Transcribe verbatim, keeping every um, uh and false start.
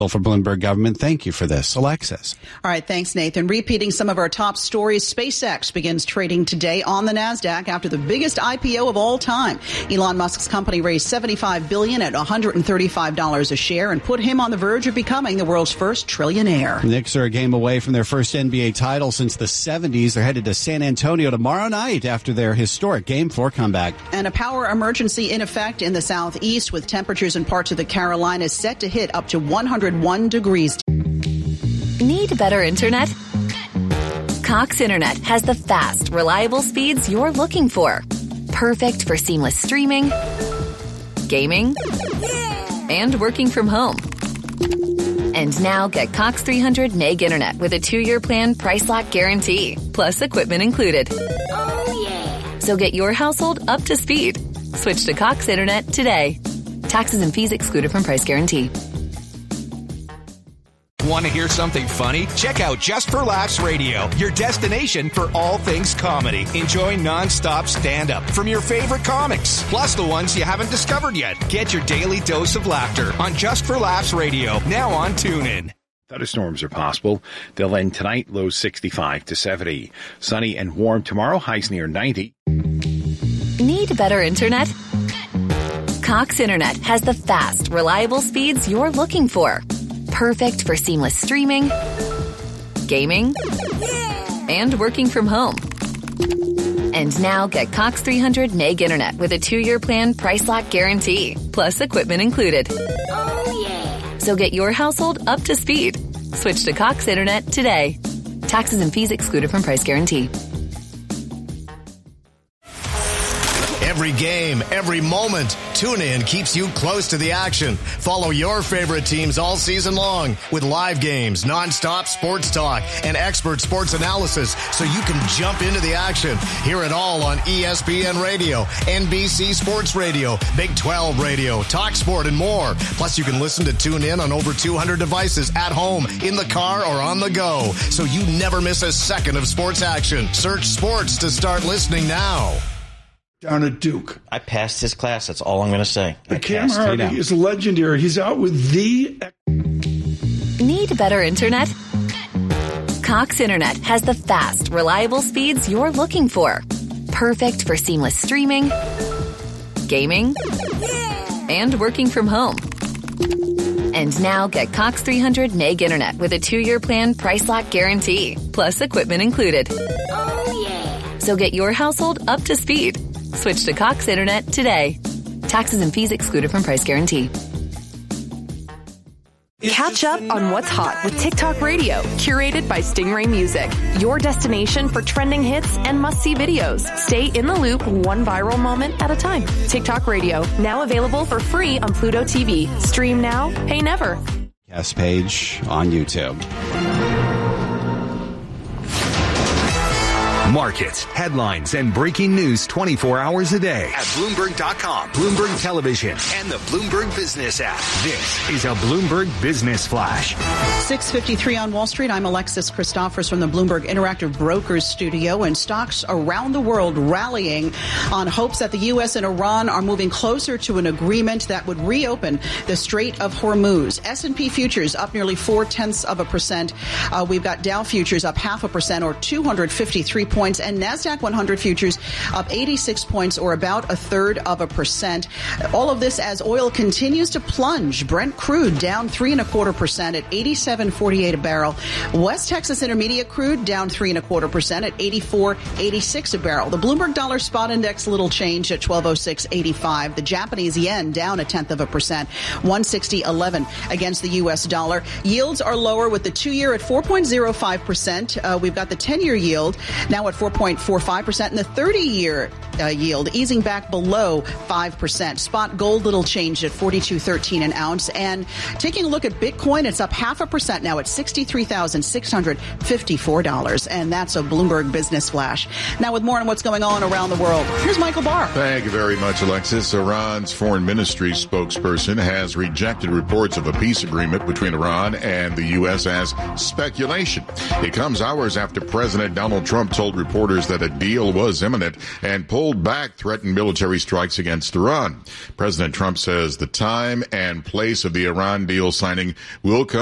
For Bloomberg government, thank you for this. Alexis. All right, thanks, Nathan. Repeating some of our top stories, SpaceX begins trading today on the NASDAQ after the biggest I P O of all time. Elon Musk's company raised seventy-five billion dollars at one hundred thirty-five dollars a share and put him on the verge of becoming the world's first trillionaire. The Knicks are a game away from their first N B A title since the seventies. They're headed to San Antonio tomorrow night after their historic Game four comeback. And a power emergency in effect in the southeast with temperatures in parts of the Carolinas set to hit up to one hundred one degrees. Need better internet? Cox Internet has the fast, reliable speeds you're looking for. Perfect for seamless streaming, gaming, and working from home. And now get Cox three hundred meg internet with a two-year plan price lock guarantee, plus equipment included. Oh, yeah. So get your household up to speed. Switch to Cox Internet today. Taxes and fees excluded from price guarantee. Want to hear something funny? Check out Just for Laughs Radio, your destination for all things comedy. Enjoy non-stop stand-up from your favorite comics, plus the ones you haven't discovered yet. Get your daily dose of laughter on Just for Laughs Radio, now on TuneIn. Thunderstorms are possible. They'll end tonight, lows sixty-five to seventy. Sunny and warm tomorrow, highs near ninety. Need better internet? Cox Internet has the fast, reliable speeds you're looking for. Perfect for seamless streaming, gaming, and working from home. And now get Cox three hundred meg internet with a two-year plan price lock guarantee, plus equipment included. Oh, yeah. So get your household up to speed. Switch to Cox Internet today. Taxes and fees excluded from price guarantee. Every game, every moment, TuneIn keeps you close to the action. Follow your favorite teams all season long with live games, nonstop sports talk, and expert sports analysis so you can jump into the action. Hear it all on E S P N Radio, N B C Sports Radio, Big twelve Radio, Talk Sport, and more. Plus, you can listen to TuneIn on over two hundred devices at home, in the car, or on the go, so you never miss a second of sports action. Search sports to start listening now. Down at Duke. I passed his class. That's all I'm going to say. The Cam Harvey is legendary. He's out with the... Need better internet? Cox Internet has the fast, reliable speeds you're looking for. Perfect for seamless streaming, gaming, and working from home. And now get Cox three hundred meg internet with a two-year plan price lock guarantee, plus equipment included. Oh, yeah. So get your household up to speed. Switch to Cox Internet today. Taxes and fees excluded from price guarantee. Catch up on what's hot with TikTok Radio, curated by Stingray Music. Your destination for trending hits and must-see videos. Stay in the loop one viral moment at a time. TikTok Radio, now available for free on Pluto T V. Stream now, pay never. Yes, page on YouTube. Markets, headlines, and breaking news twenty-four hours a day at Bloomberg dot com, Bloomberg Television, and the Bloomberg Business app. This is a Bloomberg Business Flash. six fifty-three on Wall Street. I'm Alexis Christophers from the Bloomberg Interactive Brokers studio, and stocks around the world rallying on hopes that the U S and Iran are moving closer to an agreement that would reopen the Strait of Hormuz. S and P futures up nearly four-tenths of a percent. Uh, we've got Dow futures up half a percent or two hundred fifty-three points. And NASDAQ one hundred futures up eighty-six points or about a third of a percent. All of this as oil continues to plunge. Brent crude down three and a quarter percent at eighty-seven forty-eight a barrel. West Texas Intermediate crude down three and a quarter percent at eighty-four eighty-six a barrel. The Bloomberg Dollar Spot Index little change at twelve oh six eighty-five. The Japanese yen down a tenth of a percent, one sixty eleven against the U S dollar. Yields are lower with the two-year at four point oh five percent. Uh, we've got the ten-year yield now at four point four five percent, and the thirty-year uh, yield easing back below five percent. Spot gold little changed at forty-two thirteen an ounce. And taking a look at Bitcoin, it's up half a percent now at sixty-three thousand six hundred fifty-four dollars. And that's a Bloomberg Business Flash. Now with more on what's going on around the world, here's Michael Barr. Thank you very much, Alexis. Iran's foreign ministry spokesperson has rejected reports of a peace agreement between Iran and the U S as speculation. It comes hours after President Donald Trump told told reporters that a deal was imminent and pulled back threatened military strikes against Iran. President Trump says the time and place of the Iran deal signing will come